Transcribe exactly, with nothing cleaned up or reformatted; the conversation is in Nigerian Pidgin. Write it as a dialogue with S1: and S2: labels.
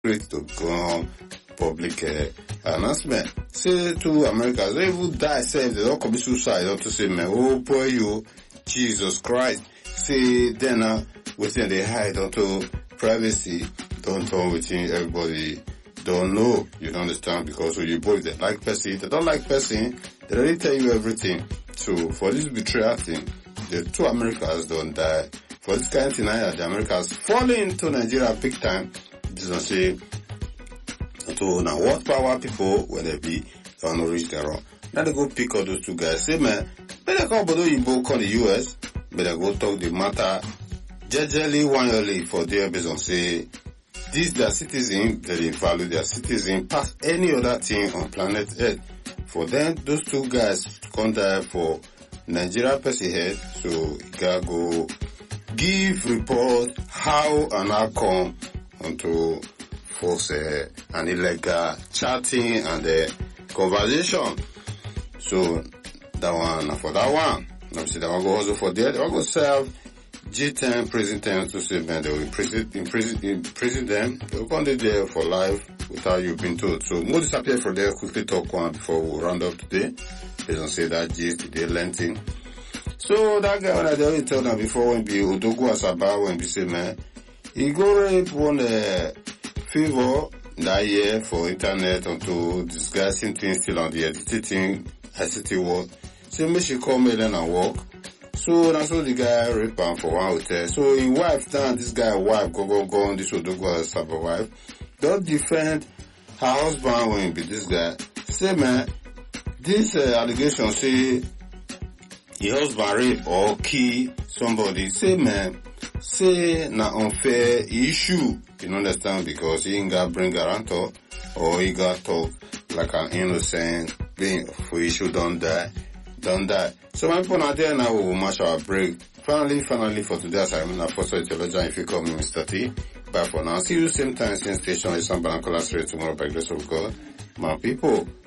S1: straight to go public uh, announcement. Say to Americans, they even die, say they don't commit suicide, don't to say, man, oh, poor you, Jesus Christ. Say, then, uh, within they hide onto privacy, don't talk within everybody don't know, you don't understand, because when you both they like person, they don't like person, they already tell you everything. So, for this betrayal thing, the two Americans don't die. For this kind of thing, the Americans falling into Nigeria big time. This is say, so now what power people, when they be, don't know reach their own. Now they go pick all those two guys. Say, man, better come Bodo Yibo call the U S, better go talk the matter, jejely, one for their based on say, these their citizens, they value their citizens past any other thing on planet Earth. For them, those two guys come die for Nigeria person head, so you gotta go give report how and how come onto force uh, an illegal chatting and uh, conversation. So that one, for that one, obviously that one go also for there, they will go serve G ten prison term to say, man, they will imprison, imprison, imprison them. They will come there for life without you being told. So, more disappear from there, quickly talk one before we round up today. They don't say that G today, lenting. So, that guy, when I already told them before, when be Odogu Asaba, when be say, man, he go rape one uh, favor that year for internet onto disguising things still on the editing I C T work. So, make she call me then and work. So that's what the guy rape him for one hotel. So his wife down, this guy wife go go go on this Odogu Asaba wife. Don't defend her husband when he be this guy. Say man, this uh, allegation say your husband rape or kill somebody. Say man, say na unfair issue. You don't understand, because he ain't got bring guarantor or he got talk like an innocent being for issue don't die. Don't die. So my people are there now, we will match our break. Finally, finally for today, as I'm not for theologian, if you call me Mister T. Bye for now. See you same time, same station, it's on Balancola Street tomorrow by grace of God. My people.